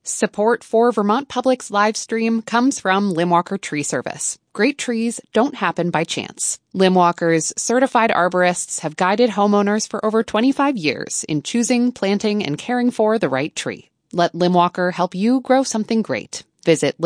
Support for Vermont Public's live stream comes from Limwalker Tree Service. Great trees don't happen by chance. Limwalker's certified arborists have guided homeowners for over 25 years in choosing, planting, and caring for the right tree. Let Limwalker help you grow something great. Visit